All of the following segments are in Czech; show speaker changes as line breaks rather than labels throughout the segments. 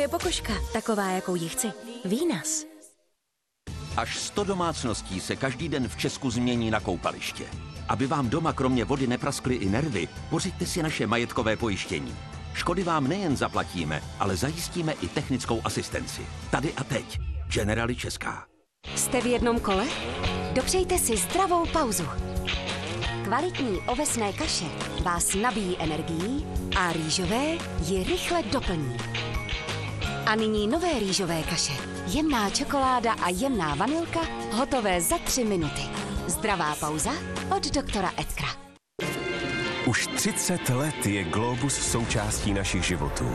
moje pokožka, taková, jakou ji chci. Vínas.
Až 100 domácností se každý den v Česku změní na koupaliště. Aby vám doma kromě vody nepraskly i nervy, pořiďte si naše majetkové pojištění. Škody vám nejen zaplatíme, ale zajistíme i technickou asistenci. Tady a teď. Generali Česká.
Jste v jednom kole? Dopřejte si zdravou pauzu. Kvalitní ovesné kaše vás nabíjí energií a rýžové ji rychle doplní. A nyní nové rýžové kaše. Jemná čokoláda a jemná vanilka, hotové za 3 minuty. Zdravá pauza od doktora Edkra.
Už 30 let je Globus součástí našich životů.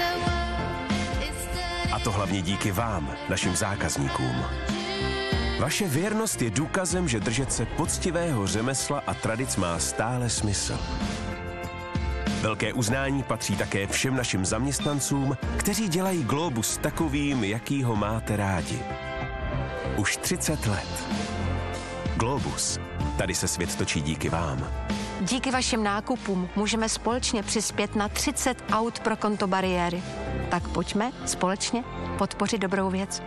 A to hlavně díky vám, našim zákazníkům. Vaše věrnost je důkazem, že držet se poctivého řemesla a tradic má stále smysl. Velké uznání patří také všem našim zaměstnancům, kteří dělají Globus takovým, jaký ho máte rádi. Už 30 let. Globus. Tady se svět točí díky vám.
Díky vašim nákupům můžeme společně přispět na 30 aut pro konto bariéry. Tak pojďme společně podpořit dobrou věc.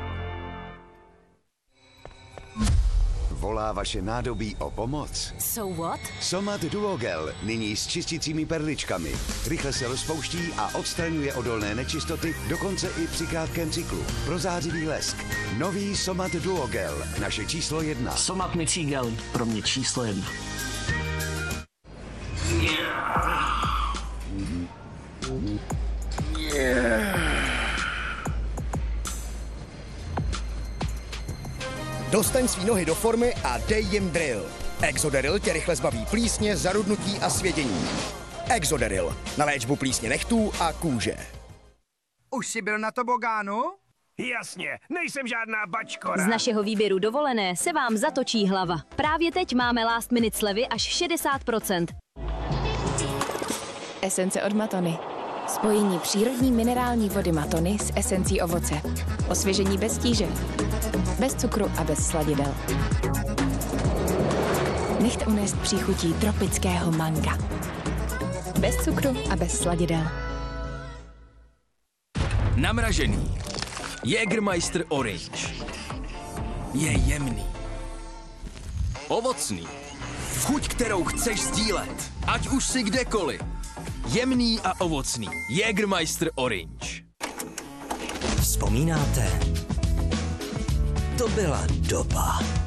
Volá vaše nádobí o pomoc?
So what?
Somat Duogel, nyní s čistícími perličkami. Rychle se rozpouští a odstraňuje odolné nečistoty, dokonce i při krátkém cyklu. Prozářivý lesk. Nový Somat Duogel, naše číslo 1.
Somat mycí gel, pro mě číslo 1.
Dostaň svý nohy do formy a dej jim drill. Exoderil tě rychle zbaví plísně, zarudnutí a svědění. Exoderil na léčbu plísně nechtů a kůže.
Už jsi byl na tobogánu?
Jasně, nejsem žádná bačkora.
Z našeho výběru dovolené se vám zatočí hlava. Právě teď máme last minute slevy až 60%.
Esence od Matony. Spojení přírodní minerální vody Matony s esencí ovoce. Osvěžení bez tíže. Bez cukru a bez sladidel. Nechte unést příchutí tropického manga. Bez cukru a bez sladidel.
Namražený. Jägermeister Orange. Je jemný. Ovocný. Chuť, kterou chceš sdílet. Ať už si kdekoliv. Jemný a ovocný. Jägermeister Orange.
Vzpomínáte? To byla doba.